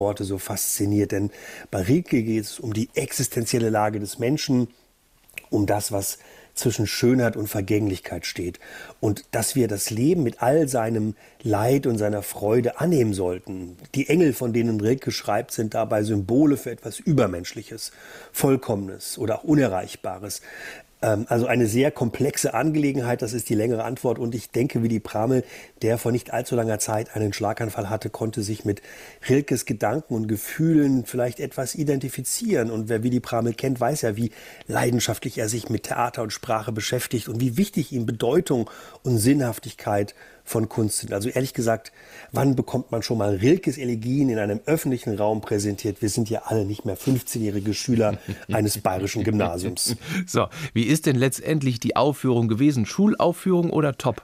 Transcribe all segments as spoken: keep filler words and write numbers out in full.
Worte so fasziniert, denn bei Rilke geht es um die existenzielle Lage des Menschen, um das, was zwischen Schönheit und Vergänglichkeit steht. Und dass wir das Leben mit all seinem Leid und seiner Freude annehmen sollten. Die Engel, von denen Rilke schreibt, sind dabei Symbole für etwas Übermenschliches, Vollkommenes oder auch Unerreichbares. Also eine sehr komplexe Angelegenheit, das ist die längere Antwort. Und ich denke, Willy Pramel, der vor nicht allzu langer Zeit einen Schlaganfall hatte, konnte sich mit Rilkes Gedanken und Gefühlen vielleicht etwas identifizieren. Und wer Willy Pramel kennt, weiß ja, wie leidenschaftlich er sich mit Theater und Sprache beschäftigt und wie wichtig ihm Bedeutung und Sinnhaftigkeit von Kunst sind. Also ehrlich gesagt, wann bekommt man schon mal Rilkes Elegien in einem öffentlichen Raum präsentiert? Wir sind ja alle nicht mehr fünfzehnjährige Schüler eines bayerischen Gymnasiums. So, wie ist denn letztendlich die Aufführung gewesen? Schulaufführung oder top?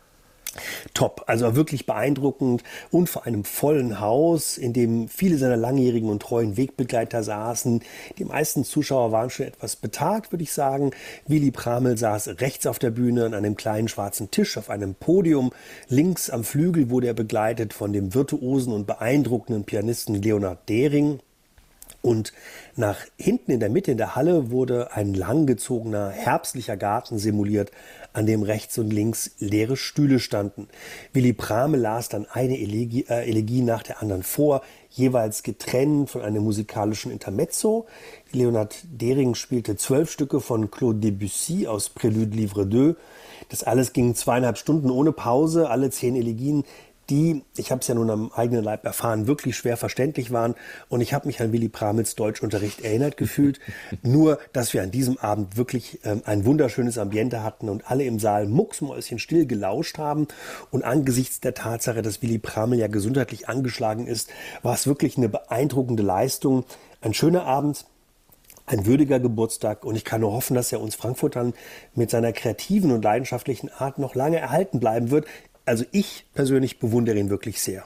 Top, also wirklich beeindruckend und vor einem vollen Haus, in dem viele seiner langjährigen und treuen Wegbegleiter saßen. Die meisten Zuschauer waren schon etwas betagt, würde ich sagen. Willy Pramel saß rechts auf der Bühne an einem kleinen schwarzen Tisch auf einem Podium. Links am Flügel wurde er begleitet von dem virtuosen und beeindruckenden Pianisten Leonhard Dering. Und nach hinten in der Mitte in der Halle wurde ein langgezogener herbstlicher Garten simuliert, an dem rechts und links leere Stühle standen. Willy Pramel las dann eine Elegie, äh, Elegie nach der anderen vor, jeweils getrennt von einem musikalischen Intermezzo. Leonhard Dering spielte zwölf Stücke von Claude Debussy aus Prélude Livre deux. Das alles ging zweieinhalb Stunden ohne Pause, alle zehn Elegien, die, ich habe es ja nun am eigenen Leib erfahren, wirklich schwer verständlich waren. Und ich habe mich an Willy Pramels Deutschunterricht erinnert gefühlt. Nur, dass wir an diesem Abend wirklich ähm, ein wunderschönes Ambiente hatten und alle im Saal mucksmäuschenstill gelauscht haben. Und angesichts der Tatsache, dass Willy Pramel ja gesundheitlich angeschlagen ist, war es wirklich eine beeindruckende Leistung. Ein schöner Abend. Ein würdiger Geburtstag und ich kann nur hoffen, dass er uns Frankfurtern mit seiner kreativen und leidenschaftlichen Art noch lange erhalten bleiben wird. Also ich persönlich bewundere ihn wirklich sehr.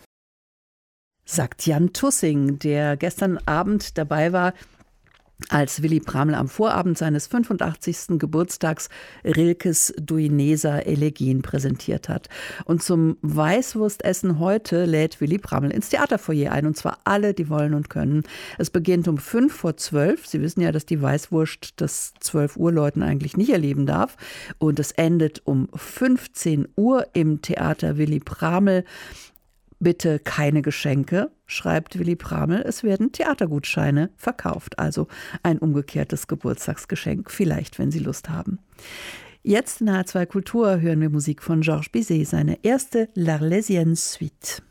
Sagt Jan Tussing, der gestern Abend dabei war, als Willy Pramel am Vorabend seines fünfundachtzigsten Geburtstags Rilkes Duineser Elegien präsentiert hat. Und zum Weißwurstessen heute lädt Willy Pramel ins Theaterfoyer ein, und zwar alle, die wollen und können. Es beginnt um fünf vor zwölf. Sie wissen ja, dass die Weißwurst das zwölf Uhr Läuten eigentlich nicht erleben darf. Und es endet um fünfzehn Uhr im Theater Willy Pramel. Bitte keine Geschenke, schreibt Willy Pramel. Es werden Theatergutscheine verkauft. Also ein umgekehrtes Geburtstagsgeschenk, vielleicht, wenn Sie Lust haben. Jetzt in H zwei Kultur hören wir Musik von Georges Bizet, seine erste L'Arlésienne Suite.